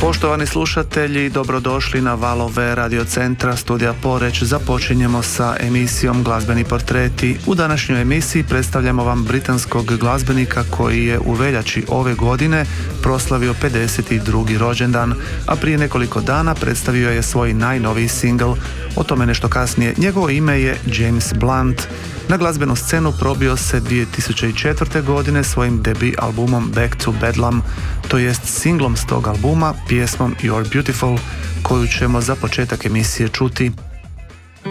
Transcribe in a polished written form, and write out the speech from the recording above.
Poštovani slušatelji, dobrodošli na valove radiocentra Studija Poreć. Započinjemo sa emisijom Glazbeni portreti. U današnjoj emisiji predstavljamo vam britanskog glazbenika koji je u veljači ove godine proslavio 52. rođendan, a prije nekoliko dana predstavio je svoj najnoviji singl. O tome nešto kasnije. Njegovo ime je James Blunt. Na glazbenu scenu probio se 2004. godine svojim debut albumom Back to Bedlam, to jest singlom s tog albuma, pjesmom You're Beautiful, koju ćemo za početak emisije čuti.